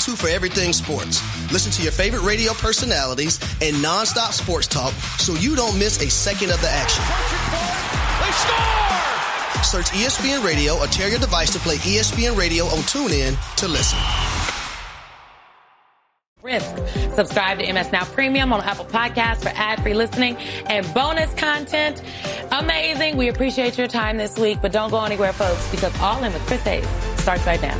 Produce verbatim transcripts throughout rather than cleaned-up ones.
go-to for everything sports. Listen to your favorite radio personalities and nonstop sports talk so you don't miss a second of the action. They score! Search E S P N Radio or tell your device to play E S P N Radio on TuneIn to listen. Risk. Subscribe to M S Now Premium on Apple Podcasts for ad-free listening and bonus content. Amazing. We appreciate your time this week, but don't go anywhere, folks, because All In with Chris Hayes starts right now.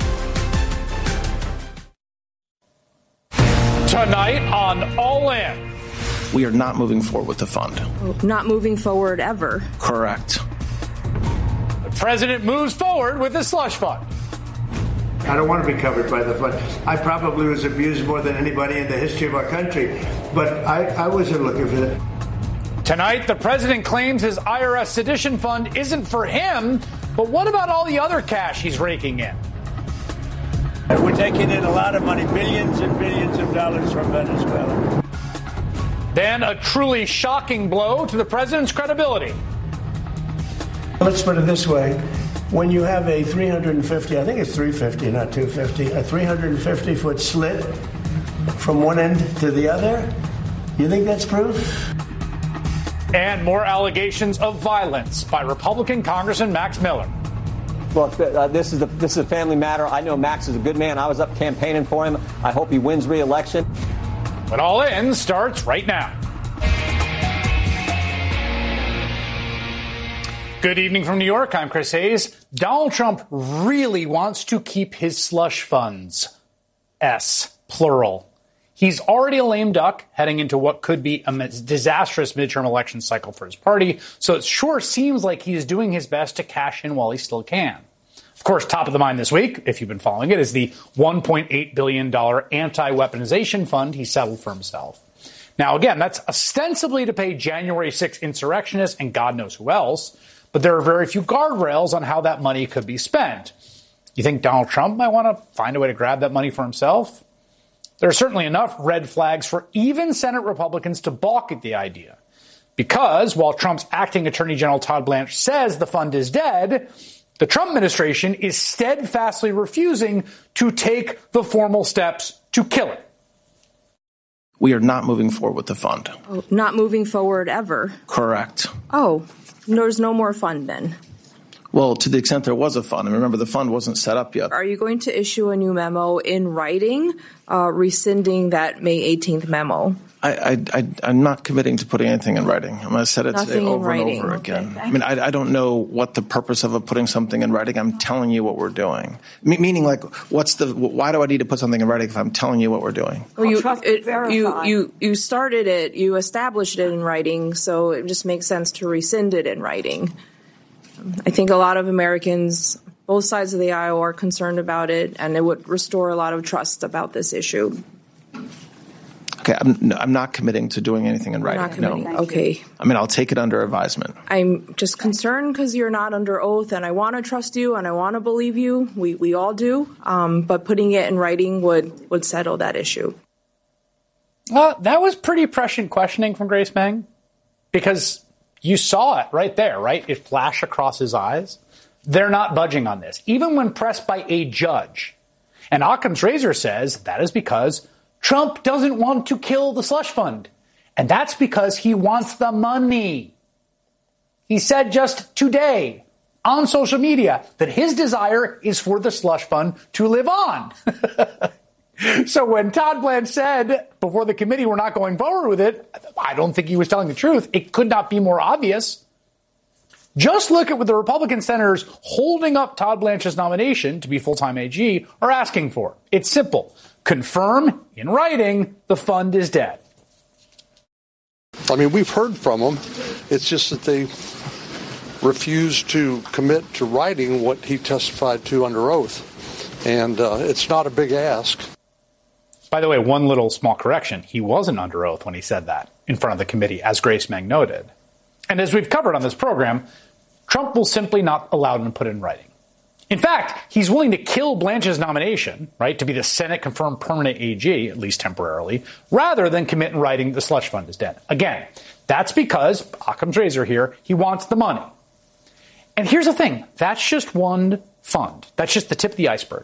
Tonight on All In. We are not moving forward with the fund. Not moving forward ever. Correct. The president moves forward with the slush fund. I don't want to be covered by the fund. I probably was abused more than anybody in the history of our country, but I, I wasn't looking for that. Tonight, the president claims his I R S sedition fund isn't for him, but what about all the other cash he's raking in? We're taking in a lot of money, billions and billions of dollars from Venezuela. Then a truly shocking blow to the president's credibility. Let's put it this way. When you have a three hundred fifty, I think it's three fifty, not two fifty, a three hundred fifty foot slit from one end to the other, you think that's proof? And more allegations of violence by Republican Congressman Max Miller. Look, uh, this is a, this is a family matter. I know Max is a good man. I was up campaigning for him. I hope he wins re-election. But All In starts right now. Good evening from New York. I'm Chris Hayes. Donald Trump really wants to keep his slush funds. S, plural. He's already a lame duck heading into what could be a disastrous midterm election cycle for his party, so it sure seems like he's doing his best to cash in while he still can. Of course, top of the mind this week, if you've been following it, is the one point eight billion dollars anti-weaponization fund he settled for himself. Now, again, that's ostensibly to pay January sixth insurrectionists and God knows who else, but there are very few guardrails on how that money could be spent. You think Donald Trump might want to find a way to grab that money for himself? There are certainly enough red flags for even Senate Republicans to balk at the idea. Because while Trump's acting Attorney General Todd Blanche says the fund is dead, the Trump administration is steadfastly refusing to take the formal steps to kill it. We are not moving forward with the fund. Oh, not moving forward ever. Correct. Oh, there's no more fund then. Well, to the extent there was a fund, and remember the fund wasn't set up yet. Are you going to issue a new memo in writing, uh, rescinding that May eighteenth memo? I, I, I, I'm not committing to putting anything in writing. I'm going to say it Nothing today over in and writing. over again. Okay. I mean, I, I don't know what the purpose of putting something in writing. I'm telling you what we're doing. Me- meaning, like, what's the? Why do I need to put something in writing if I'm telling you what we're doing? Well, you, it, you, you, you started it, you established it in writing, so it just makes sense to rescind it in writing. I think a lot of Americans, both sides of the aisle, are concerned about it, and it would restore a lot of trust about this issue. Okay, I'm, no, I'm not committing to doing anything in writing. Not committing. No. Okay. I mean, I'll take it under advisement. I'm just concerned because you're not under oath, and I want to trust you, and I want to believe you. We we all do. Um, but putting it in writing would, would settle that issue. Uh, that was pretty prescient questioning from Grace Meng, because you saw it right there, right? It flashed across his eyes. They're not budging on this, even when pressed by a judge. And Occam's razor says that is because Trump doesn't want to kill the slush fund. And that's because he wants the money. He said just today on social media that his desire is for the slush fund to live on. So when Todd Blanche said before the committee we're not going forward with it, I don't think he was telling the truth. It could not be more obvious. Just look at what the Republican senators holding up Todd Blanche's nomination to be full-time A G are asking for. It's simple. Confirm in writing the fund is dead. I mean, we've heard from them. It's just that they refuse to commit to writing what he testified to under oath. And uh, it's not a big ask. By the way, one little small correction. He wasn't under oath when he said that in front of the committee, as Grace Meng noted. And as we've covered on this program, Trump will simply not allow him to put it in writing. In fact, he's willing to kill Blanche's nomination, right, to be the Senate-confirmed permanent A G, at least temporarily, rather than commit in writing the slush fund is dead. Again, that's because, Occam's razor here, he wants the money. And here's the thing. That's just one fund. That's just the tip of the iceberg.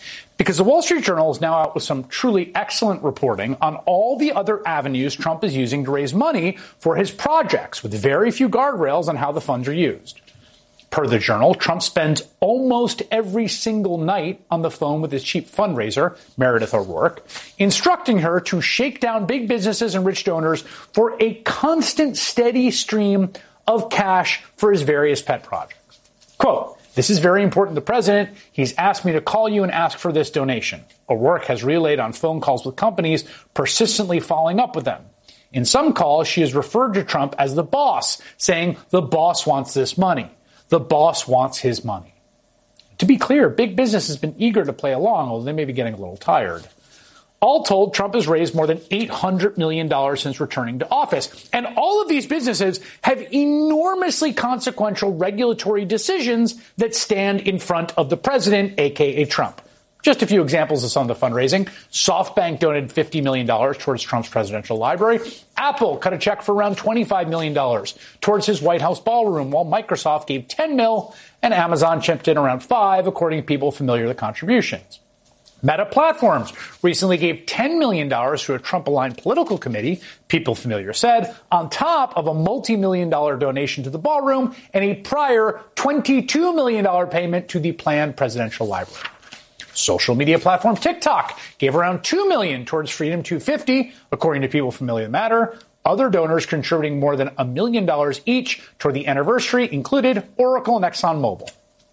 Because the Wall Street Journal is now out with some truly excellent reporting on all the other avenues Trump is using to raise money for his projects, with very few guardrails on how the funds are used. Per the Journal, Trump spends almost every single night on the phone with his chief fundraiser, Meredith O'Rourke, instructing her to shake down big businesses and rich donors for a constant, steady stream of cash for his various pet projects. Quote, "This is very important to the president. He's asked me to call you and ask for this donation." O'Rourke has relayed on phone calls with companies, persistently following up with them. In some calls, she has referred to Trump as the boss, saying, "The boss wants this money. The boss wants his money." To be clear, big business has been eager to play along, although they may be getting a little tired. All told, Trump has raised more than eight hundred million dollars since returning to office. And all of these businesses have enormously consequential regulatory decisions that stand in front of the president, a k a. Trump. Just a few examples of some of the fundraising. SoftBank donated fifty million dollars towards Trump's presidential library. Apple cut a check for around twenty-five million dollars towards his White House ballroom, while Microsoft gave ten mil and Amazon chipped in around five, according to people familiar with the contributions. Meta Platforms recently gave ten million dollars to a Trump-aligned political committee, people familiar said, on top of a multi-million dollar donation to the ballroom and a prior twenty-two million dollars payment to the planned presidential library. Social media platform TikTok gave around two million dollars towards Freedom two fifty, according to people familiar with the matter. Other donors contributing more than a million dollars each toward the anniversary included Oracle and ExxonMobil.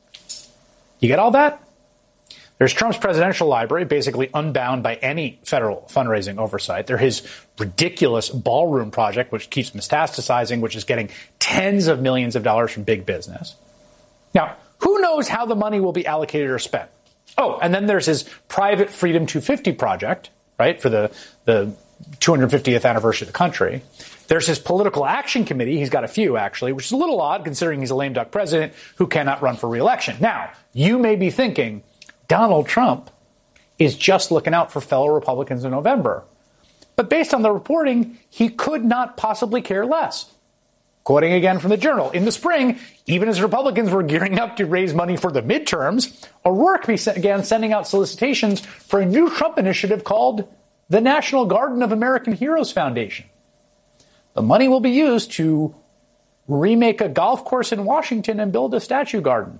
You get all that? There's Trump's presidential library, basically unbound by any federal fundraising oversight. There's his ridiculous ballroom project, which keeps metastasizing, which is getting tens of millions of dollars from big business. Now, who knows how the money will be allocated or spent? Oh, and then there's his private Freedom two fifty project, right, for the, the two hundred fiftieth anniversary of the country. There's his political action committee. He's got a few, actually, which is a little odd considering he's a lame duck president who cannot run for re-election. Now, you may be thinking, Donald Trump is just looking out for fellow Republicans in November. But based on the reporting, he could not possibly care less. Quoting again from the Journal, in the spring, even as Republicans were gearing up to raise money for the midterms, O'Rourke began sending out solicitations for a new Trump initiative called the National Garden of American Heroes Foundation. The money will be used to remake a golf course in Washington and build a statue garden.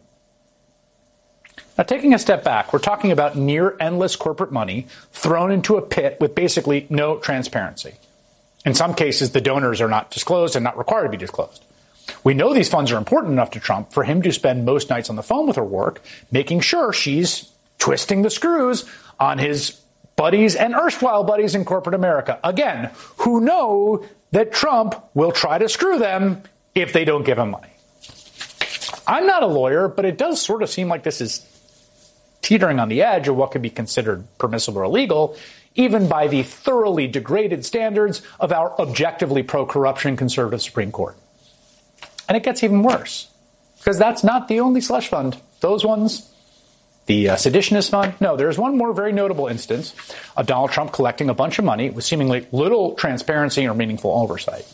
Now, taking a step back, we're talking about near endless corporate money thrown into a pit with basically no transparency. In some cases, the donors are not disclosed and not required to be disclosed. We know these funds are important enough to Trump for him to spend most nights on the phone with O'Rourke, making sure she's twisting the screws on his buddies and erstwhile buddies in corporate America. Again, who know that Trump will try to screw them if they don't give him money. I'm not a lawyer, but it does sort of seem like this is teetering on the edge of what could be considered permissible or illegal, even by the thoroughly degraded standards of our objectively pro-corruption conservative Supreme Court. And it gets even worse, because that's not the only slush fund. Those ones, the uh, seditionist fund, no, there's one more very notable instance of Donald Trump collecting a bunch of money with seemingly little transparency or meaningful oversight.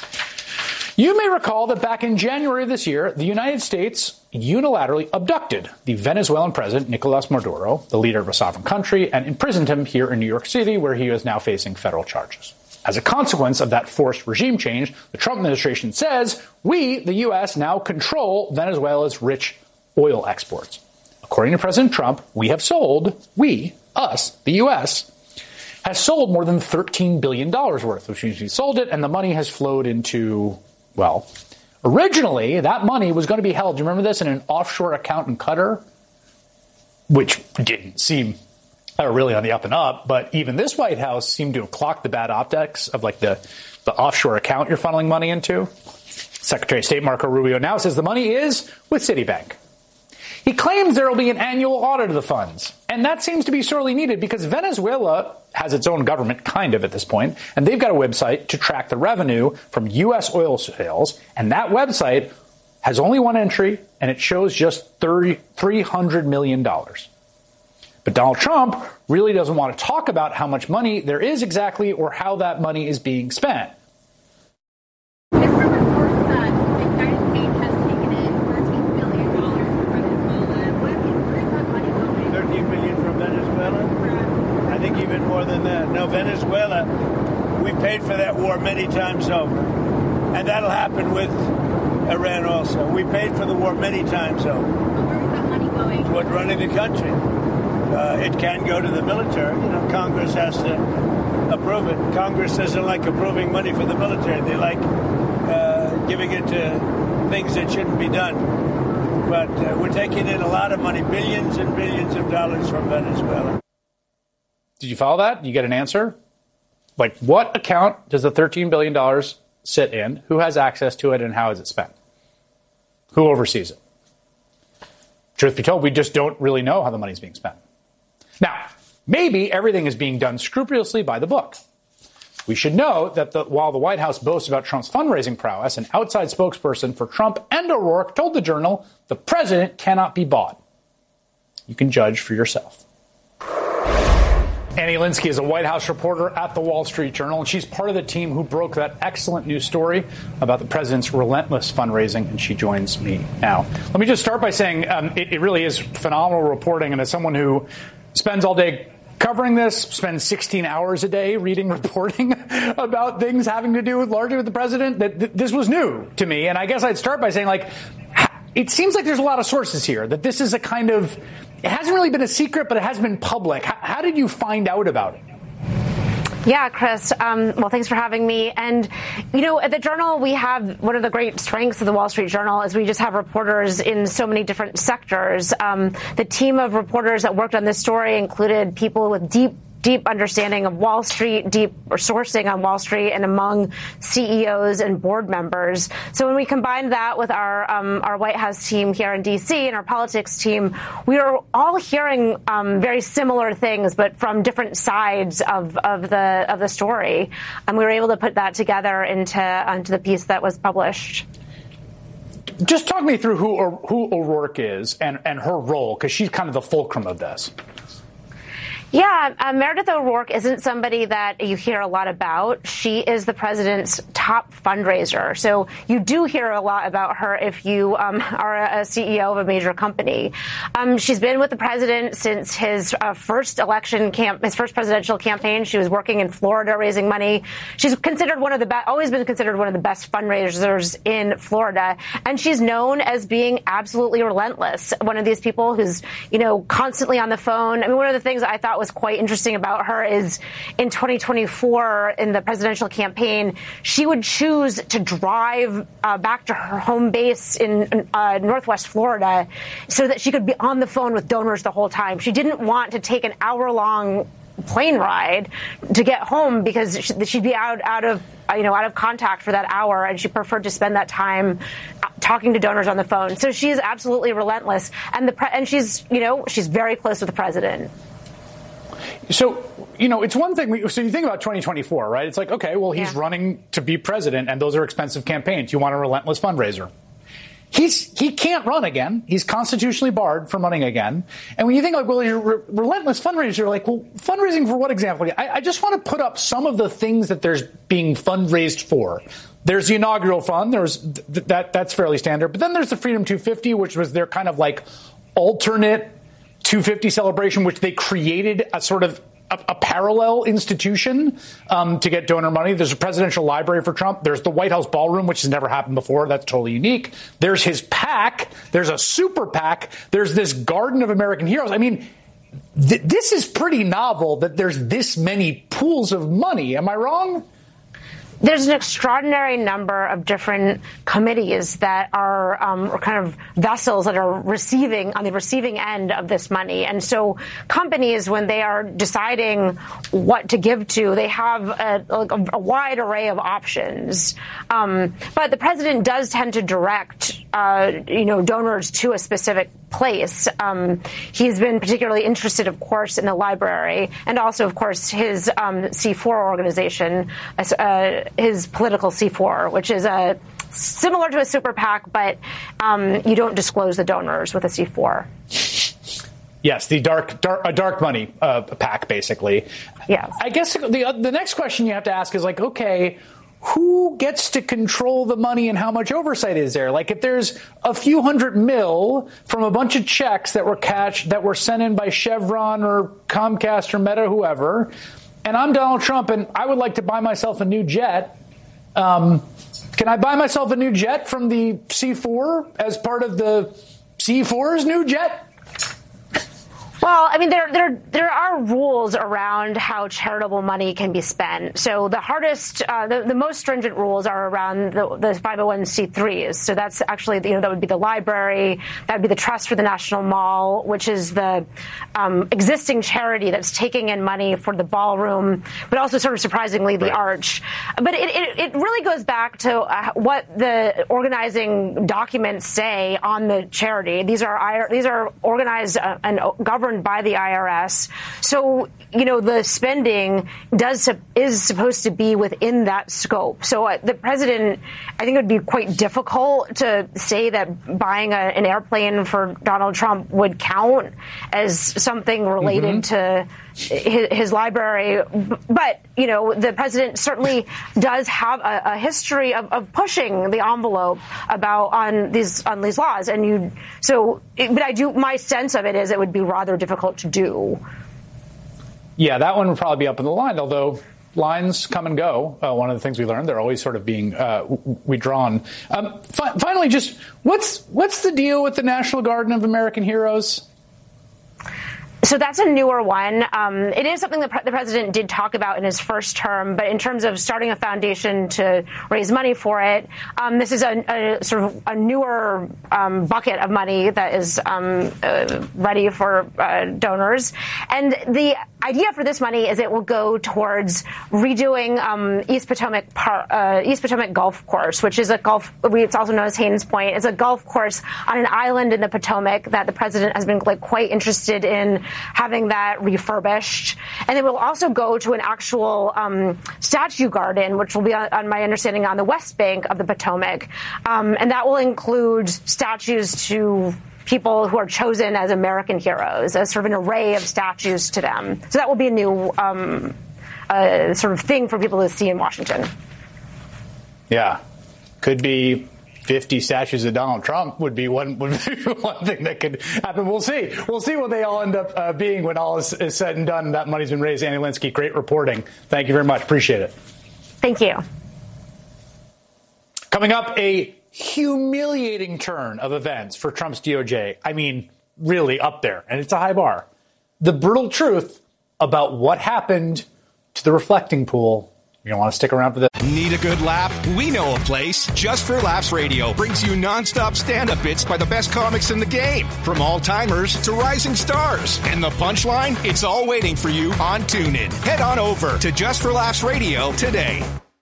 You may recall that back in January of this year, the United States unilaterally abducted the Venezuelan president, Nicolas Maduro, the leader of a sovereign country, and imprisoned him here in New York City, where he is now facing federal charges. As a consequence of that forced regime change, the Trump administration says, we, the U S, now control Venezuela's rich oil exports. According to President Trump, we have sold, we, us, the U S, has sold more than thirteen billion dollars worth, which means we sold it, and the money has flowed into, well, originally, that money was going to be held, do you remember this, in an offshore account in Qatar, which didn't seem uh, really on the up and up, but even this White House seemed to have clocked the bad optics of like the, the offshore account you're funneling money into. Secretary of State Marco Rubio now says the money is with Citibank. He claims there will be an annual audit of the funds, and that seems to be sorely needed because Venezuela has its own government, kind of at this point, and they've got a website to track the revenue from U S oil sales, and that website has only one entry, and it shows just three hundred million dollars. But Donald Trump really doesn't want to talk about how much money there is exactly or how that money is being spent. thirteen million from Venezuela. even more than that. No, Venezuela, we paid for that war many times over. And that'll happen with Iran also. We paid for the war many times over. Where is that money going? It's what running the country. Uh, it can go to the military. You know, Congress has to approve it. Congress doesn't like approving money for the military. They like uh, giving it to things that shouldn't be done. But uh, we're taking in a lot of money, billions and billions of dollars from Venezuela. Did you follow that? You get an answer? Like, what account does the thirteen billion dollars sit in? Who has access to it, and how is it spent? Who oversees it? Truth be told, we just don't really know how the money's being spent. Now, maybe everything is being done scrupulously by the book. We should know that the, while the White House boasts about Trump's fundraising prowess, an outside spokesperson for Trump and O'Rourke told the Journal the president cannot be bought. You can judge for yourself. Annie Linsky is a White House reporter at the Wall Street Journal, and she's part of the team who broke that excellent news story about the president's relentless fundraising, and she joins me now. Let me just start by saying um, it, it really is phenomenal reporting, and as someone who spends all day covering this, spends sixteen hours a day reading reporting about things having to do with largely with the president, that th- this was new to me. And I guess I'd start by saying, like, it seems like there's a lot of sources here, that this is a kind of, it hasn't really been a secret, but it has been public. How, how did you find out about it? Yeah, Chris. Um, well, thanks for having me. And, you know, at the Journal, we have one of the great strengths of the Wall Street Journal is we just have reporters in so many different sectors. Um, the team of reporters that worked on this story included people with deep deep understanding of Wall Street, deep sourcing on Wall Street, and among C E Os and board members. So when we combine that with our um, our White House team here in D C and our politics team, we are all hearing um, very similar things, but from different sides of, of the of the story. And we were able to put that together into into the piece that was published. Just talk me through who who O'Rourke is and, and her role, because she's kind of the fulcrum of this. Yeah, uh, Meredith O'Rourke isn't somebody that you hear a lot about. She is the president's top fundraiser. So you do hear a lot about her if you um, are a C E O of a major company. Um, she's been with the president since his uh, first election camp, his first presidential campaign. She was working in Florida raising money. She's considered one of the best, always been considered one of the best fundraisers in Florida. And she's known as being absolutely relentless. One of these people who's, you know, constantly on the phone. I mean, one of the things I thought was quite interesting about her is in twenty twenty-four, in the presidential campaign, she would choose to drive uh, back to her home base in uh, Northwest Florida so that she could be on the phone with donors the whole time. She didn't want to take an hour-long plane ride to get home because she'd be out out of you know out of contact for that hour, and she preferred to spend that time talking to donors on the phone. So she is absolutely relentless, and the pre- and she's you know she's very close with the president. So, you know, it's one thing. We, so you think about twenty twenty-four, right? It's like, OK, well, he's yeah. running to be president, and those are expensive campaigns. You want a relentless fundraiser. He's he can't run again. He's constitutionally barred from running again. And when you think like, well, you're re- relentless fundraiser, you're like, well, fundraising for what example? I, I just want to put up some of the things that there's being fundraised for. There's the inaugural fund. There's th- that that's fairly standard. But then there's the Freedom two fifty, which was their kind of like alternate two fifty celebration, which they created a sort of a, a parallel institution um, to get donor money. There's a presidential library for Trump. There's the White House ballroom, which has never happened before. That's totally unique. There's his PAC. There's a super PAC. There's this Garden of American Heroes. I mean, th- this is pretty novel that there's this many pools of money. Am I wrong? There's an extraordinary number of different committees that are um, kind of vessels that are receiving on the receiving end of this money. And so companies, when they are deciding what to give to, they have a, a, a wide array of options. Um, but the president does tend to direct, uh, you know, donors to a specific place. Um, he's been particularly interested, of course, in the library, and also, of course, his um, C four organization, uh, his political C four, which is a similar to a super PAC, but um, you don't disclose the donors with a C four. Yes, the dark, dark, a dark money uh, PAC, basically. Yeah. I guess the the next question you have to ask is like, okay, who gets to control the money and how much oversight is there? Like if there's a few hundred mil from a bunch of checks that were cashed, that were sent in by Chevron or Comcast or Meta, whoever, and I'm Donald Trump and I would like to buy myself a new jet, um, can I buy myself a new jet from the C four as part of the C four's new jet? Well, I mean, there there there are rules around how charitable money can be spent. So the hardest, uh, the, the most stringent rules are around the, the five oh one c threes. So that's actually, you know, that would be the library, that would be the Trust for the National Mall, which is the um, existing charity that's taking in money for the ballroom, but also sort of surprisingly the right. Arch. But it, it, it really goes back to uh, what the organizing documents say on the charity. These are these are organized uh, and governed by the I R S. So, you know, the spending does is supposed to be within that scope. So uh, the president, I think it would be quite difficult to say that buying a, an airplane for Donald Trump would count as something related mm-hmm. to his, his library. But, you know, the president certainly does have a, a history of, of pushing the envelope about on these on these laws. And you so but I do my sense of it is it would be rather difficult to do. Yeah, that one would probably be up in the line, although lines come and go. Uh, one of the things we learned, they're always sort of being uh, withdrawn. Um, fi- finally, just what's what's the deal with the National Garden of American Heroes? So that's a newer one. Um, it is something that pre- the president did talk about in his first term, but in terms of starting a foundation to raise money for it, um, this is a, a sort of a newer um, bucket of money that is um, uh, ready for uh, donors. And the idea for this money is it will go towards redoing um, East Potomac Par- uh, East Potomac Golf Course, which is a golf. It's also known as Haynes Point. It's a golf course on an island in the Potomac that the president has been like quite interested in having that refurbished. And then we'll also go to an actual um, statue garden, which will be, on, on my understanding, on the west bank of the Potomac. Um, and that will include statues to people who are chosen as American heroes, as sort of an array of statues to them. So that will be a new um, uh, sort of thing for people to see in Washington. Yeah. Could be fifty statues of Donald Trump would be one would be one thing that could happen. We'll see. We'll see what they all end up uh, being when all is, is said and done. That money's been raised. Annie Linskey, great reporting. Thank you very much. Appreciate it. Thank you. Coming up, a humiliating turn of events for Trump's D O J. I mean, really up there, and it's a high bar. The brutal truth about what happened to the reflecting pool. You're going to want to stick around for this. Need a good laugh? We know a place. Just for Laughs Radio brings you nonstop stand-up bits by the best comics in the game. From all-timers to rising stars. And the punchline? It's all waiting for you on TuneIn. Head on over to Just for Laughs Radio today.